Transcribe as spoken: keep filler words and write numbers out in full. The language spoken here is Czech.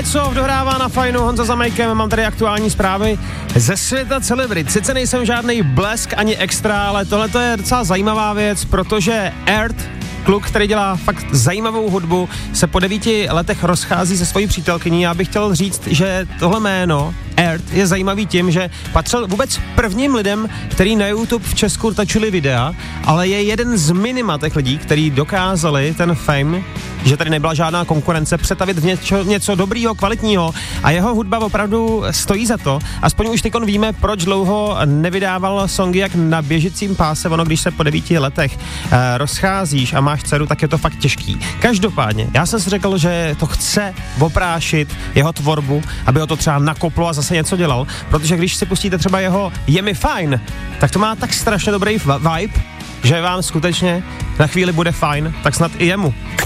něco dohrává na fajnu Honza za Majkem, mám tady aktuální zprávy ze světa celebrit. Sice nejsem žádný blesk ani extra, ale tohle je docela zajímavá věc, protože Earth, kluk, který dělá fakt zajímavou hudbu, se po devíti letech rozchází se svojí přítelkyní. Já bych chtěl říct, že tohle jméno Earth je zajímavý tím, že patřil vůbec prvním lidem, který na YouTube v Česku točili videa, ale je jeden z minima těch lidí, který dokázali ten fame, že tady nebyla žádná konkurence, přetavit v něco, něco dobrýho, kvalitního a jeho hudba opravdu stojí za to. Aspoň už teďkon víme, proč dlouho nevydával songy jak na běžícím páse. Ono, když se po devíti letech eh, rozcházíš a máš dceru, tak je to fakt těžký. Každopádně, já jsem si řekl, že to chce oprášit jeho tvorbu, aby ho to třeba nakoplo a zase něco dělal, protože když si pustíte třeba jeho Je mi fajn, tak to má tak strašně dobrý vibe, že vám skutečně na chvíli bude fajn, tak snad i jemu.